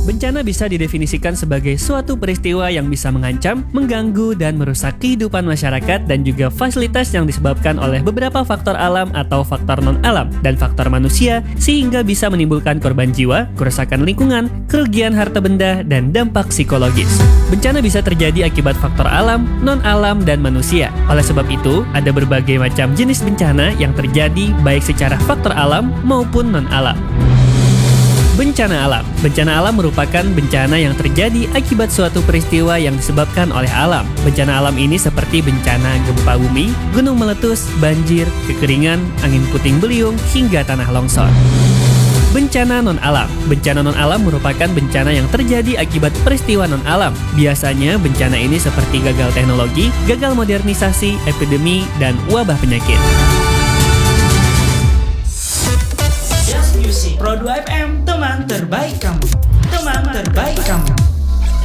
Bencana bisa didefinisikan sebagai suatu peristiwa yang bisa mengancam, mengganggu, dan merusak kehidupan masyarakat dan juga fasilitas yang disebabkan oleh beberapa faktor alam atau faktor non-alam dan faktor manusia sehingga bisa menimbulkan korban jiwa, kerusakan lingkungan, kerugian harta benda, dan dampak psikologis. Bencana bisa terjadi akibat faktor alam, non-alam, dan manusia. Oleh sebab itu, ada berbagai macam jenis bencana yang terjadi baik secara faktor alam maupun non-alam. Bencana alam. Bencana alam merupakan bencana yang terjadi akibat suatu peristiwa yang disebabkan oleh alam. Bencana alam ini seperti bencana gempa bumi, gunung meletus, banjir, kekeringan, angin puting beliung, hingga tanah longsor. Bencana non-alam. Bencana non-alam merupakan bencana yang terjadi akibat peristiwa non-alam. Biasanya bencana ini seperti gagal teknologi, gagal modernisasi, epidemi, dan wabah penyakit. Just Music Pro 2 FM, teman terbaik kamu. Teman terbaik kamu.